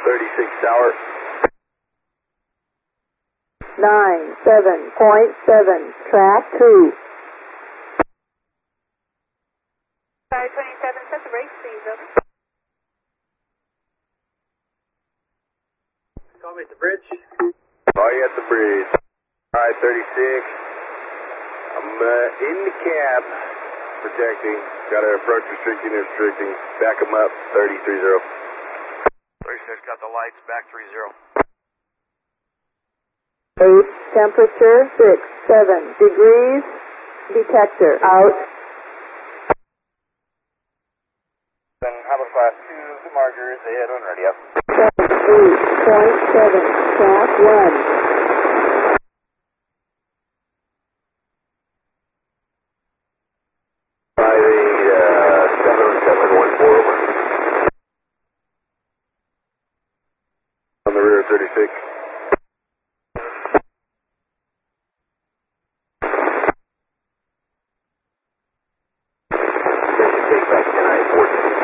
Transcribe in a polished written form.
36 tower. 97.7, track 2. Tower 27, set the brakes, please, over. Call me at the bridge. Oh, you at the bridge. Alright, 36. I'm in the cab, protecting. Got an approach restricting and restricting. Back them up, 30-30. 36, got the lights, back 30. 8, temperature 6, 7 degrees, detector out. Then Harbor Class 2, good markers, ahead on radio. 8.7, track 1. Driving 7714 on the rear of 36.